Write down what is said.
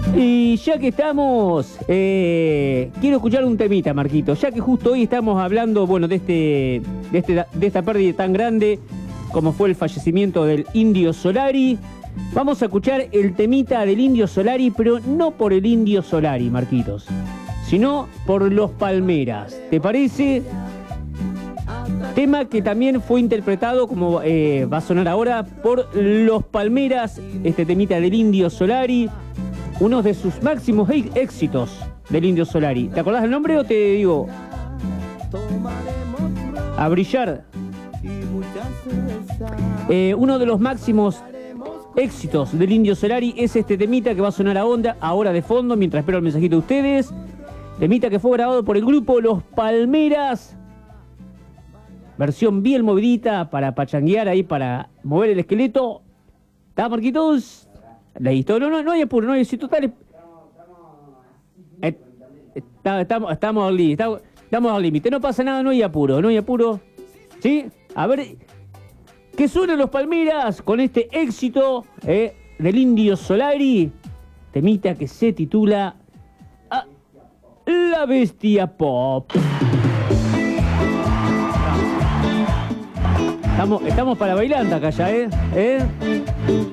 Y ya que estamos, quiero escuchar un temita, Marquito. Ya que justo hoy estamos hablando, bueno, de esta pérdida tan grande como fue el fallecimiento del Indio Solari. Vamos a escuchar el temita del Indio Solari, pero no por el Indio Solari, Marquitos, sino por Los Palmeras. ¿Te parece? Tema que también fue interpretado, como va a sonar ahora, por Los Palmeras, este temita del Indio Solari, uno de sus máximos éxitos del Indio Solari. ¿Te acordás del nombre o te digo? A brillar. Uno de los máximos éxitos del Indio Solari es este temita que va a sonar ahora de fondo, mientras espero el mensajito de ustedes. Temita que fue grabado por el grupo Los Palmeras. Versión bien movidita para pachanguear ahí, para mover el esqueleto. ¿Está, Marquitos? La historia. No hay apuro, no hay si total. Estamos al límite. No pasa nada, no hay apuro. ¿Sí? A ver, que suenan Los Palmeras con este éxito del Indio Solari. Temita que se titula La Bestia Pop. Estamos para bailanta acá ya, ¿eh?